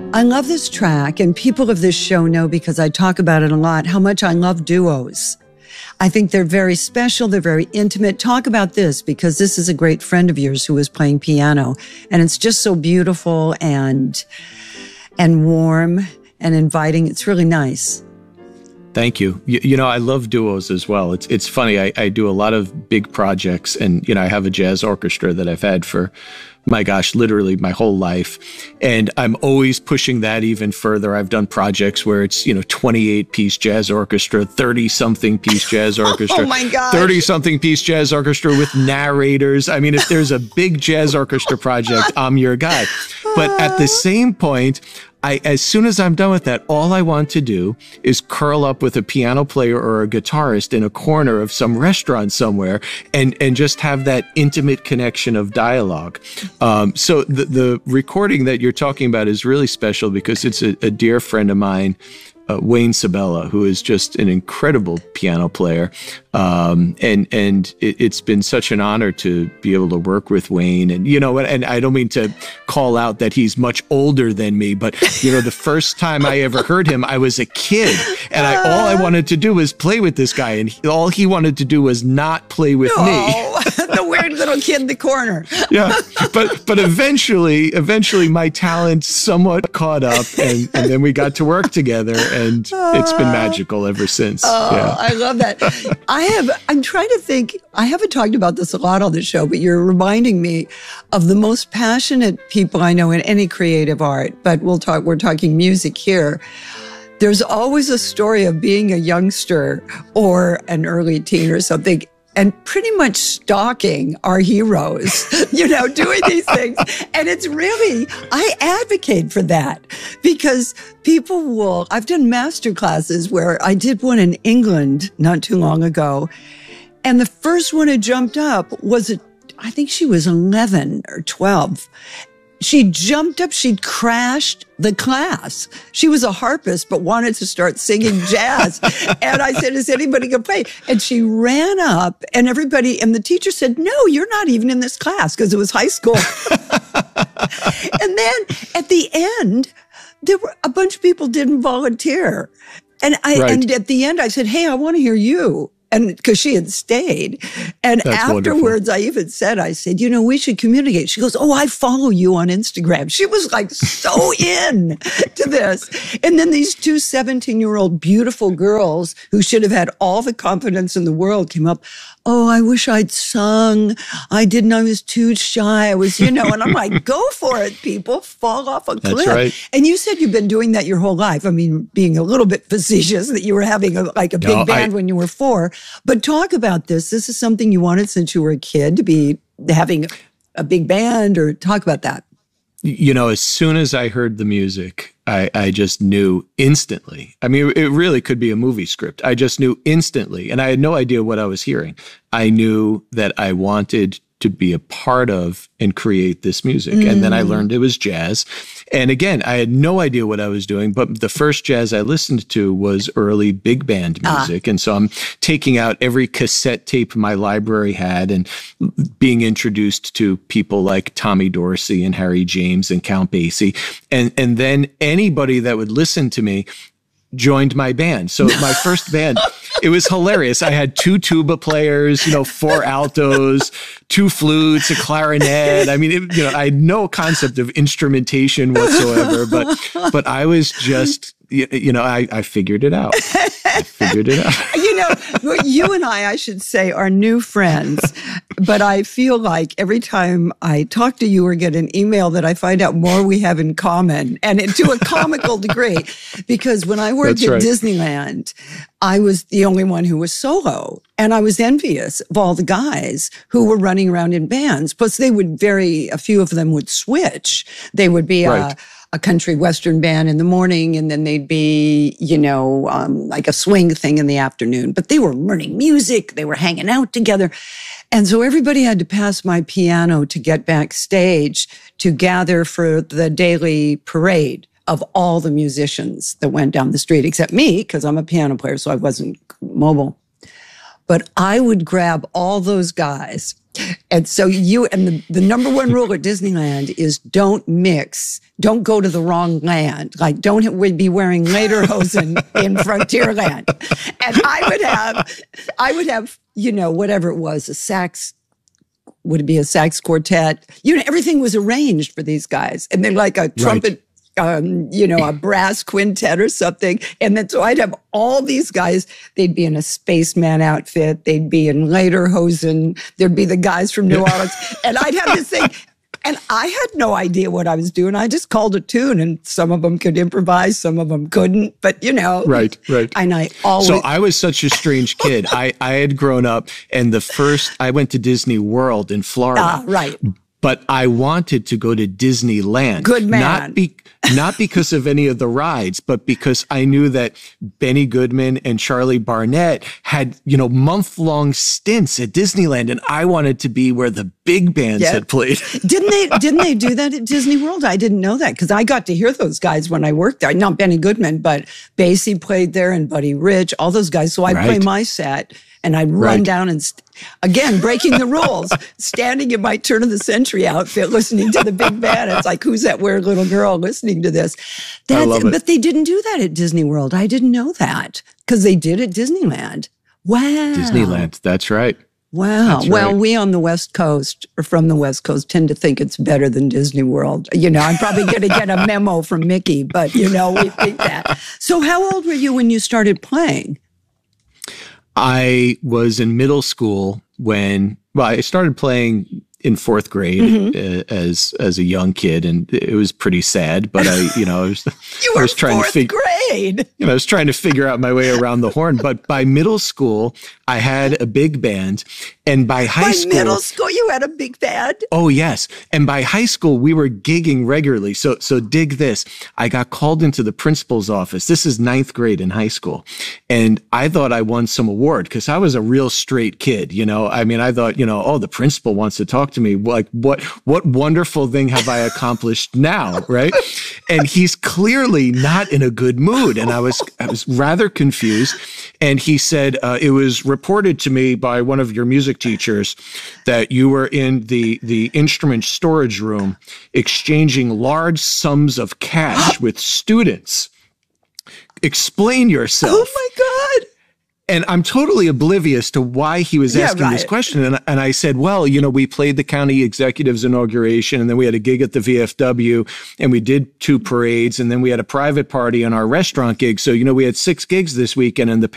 I love this track, and people of this show know, because I talk about it a lot, how much I love duos. I think they're very special. They're very intimate. Talk about this, because this is a great friend of yours who is playing piano, and it's just so beautiful and warm and inviting. It's really nice. Thank you. You know, I love duos as well. It's funny. I do a lot of big projects, and, you know, I have a jazz orchestra that I've had for, my gosh, literally my whole life. And I'm always pushing that even further. I've done projects where it's, 28-piece jazz orchestra, 30-something piece jazz orchestra, oh my gosh, 30-something piece jazz orchestra with narrators. I mean, if there's a big jazz orchestra project, I'm your guy. But at the same point, as soon as I'm done with that, all I want to do is curl up with a piano player or a guitarist in a corner of some restaurant somewhere and just have that intimate connection of dialogue. So the recording that you're talking about is really special because it's a dear friend of mine, Wayne Sabella, who is just an incredible piano player. And it's been such an honor to be able to work with Wayne. And, and I don't mean to call out that he's much older than me, but, the first time I ever heard him, I was a kid, and all I wanted to do was play with this guy. And all he wanted to do was not play with me. The weird little kid in the corner. Yeah. But eventually my talent somewhat caught up, and then we got to work together, and it's been magical ever since. Yeah. I love that. I'm trying to think, I haven't talked about this a lot on the show, but you're reminding me of the most passionate people I know in any creative art, but we're talking music here. There's always a story of being a youngster or an early teen or something, and pretty much stalking our heroes, doing these things. And it's really, I advocate for that, because I've done master classes where I did one in England not too long ago. And the first one who jumped up I think she was 11 or 12. She jumped up, she'd crashed the class. She was a harpist, but wanted to start singing jazz. And I said, is anybody going to play? And she ran up, and the teacher said, no, you're not even in this class, because it was high school. And then at the end, there were a bunch of people didn't volunteer. And and at the end I said, hey, I want to hear you. And because she had stayed. And That's afterwards, wonderful. I said, we should communicate. She goes, oh, I follow you on Instagram. She was like so in to this. And then these two 17-year-old beautiful girls who should have had all the confidence in the world came up. Oh, I wish I'd sung. I didn't. I was too shy. I was, and I'm like, go for it, people. Fall off a cliff. That's right. And you said you've been doing that your whole life. I mean, being a little bit facetious that you were having a big band when you were 4. But talk about this. This is something you wanted since you were a kid, to be having a big band, or talk about that. As soon as I heard the music, I just knew instantly. I mean, it really could be a movie script. I just knew instantly, and I had no idea what I was hearing. I knew that I wanted to be a part of and create this music. And then I learned it was jazz. And again, I had no idea what I was doing, but the first jazz I listened to was early big band music. And so I'm taking out every cassette tape my library had and being introduced to people like Tommy Dorsey and Harry James and Count Basie. And then anybody that would listen to me joined my band. So my first band, it was hilarious. I had 2 tuba players, 4 altos, 2 flutes, a clarinet. I mean, I had no concept of instrumentation whatsoever, but I was just, I figured it out. I figured it out. You and I should say, are new friends, but I feel like every time I talk to you or get an email that I find out more we have in common, and to a comical degree, because when I worked at Disneyland, I was the only one who was solo, and I was envious of all the guys who were running around in bands. Plus, a few of them would switch. They would be a country western band in the morning, and then they'd be, like a swing thing in the afternoon. But they were learning music. They were hanging out together. And so everybody had to pass my piano to get backstage to gather for the daily parade of all the musicians that went down the street, except me, because I'm a piano player, so I wasn't mobile. But I would grab all those guys And so the number one rule at Disneyland is don't mix, don't go to the wrong land. Like don't be wearing lederhosen in Frontierland. And I would have, whatever it was, a sax, would it be a sax quartet? Everything was arranged for these guys. And then like a trumpet, a brass quintet or something. And then so I'd have all these guys, they'd be in a spaceman outfit, they'd be in lederhosen, there'd be the guys from New Orleans. And I'd have this thing. And I had no idea what I was doing. I just called a tune, and some of them could improvise, some of them couldn't. But right. And I always. So I was such a strange kid. I had grown up, and I went to Disney World in Florida. Right. But I wanted to go to Disneyland. Good man. Not because of any of the rides, but because I knew that Benny Goodman and Charlie Barnett had, month-long stints at Disneyland, and I wanted to be where the big bands had played. Didn't they do that at Disney World? I didn't know that because I got to hear those guys when I worked there. Not Benny Goodman, but Basie played there and Buddy Rich, all those guys. So I'd play my set. And I'd run down and, again, breaking the rules, standing in my turn of the century outfit, listening to the big band. It's like, who's that weird little girl listening to this? I love it. But they didn't do that at Disney World. I didn't know that because they did at Disneyland. Wow. Disneyland, that's right. Wow. That's well, right. we on the West Coast or from the West Coast tend to think it's better than Disney World. I'm probably going to get a memo from Mickey, but, we think that. So how old were you when you started playing? I was in middle school when I started playing in fourth grade as a young kid, and it was pretty sad. But I was trying to grade. I was trying to figure out my way around the horn. But by middle school, I had a big band, and by middle school, you had a big band. Oh yes, and by high school, we were gigging regularly. So dig this: I got called into the principal's office. This is ninth grade in high school, and I thought I won some award because I was a real straight kid. I thought, the principal wants to talk to me. Like, what wonderful thing have I accomplished now, right? And he's clearly not in a good mood, and I was rather confused. And he said, it was reported to me by one of your music teachers that you were in the instrument storage room exchanging large sums of cash with students. Explain yourself. Oh my God. And I'm totally oblivious to why he was asking this question. And I said, well, we played the county executive's inauguration, and then we had a gig at the VFW, and we did 2 parades, and then we had a private party on our restaurant gig. So, we had 6 gigs this weekend, and the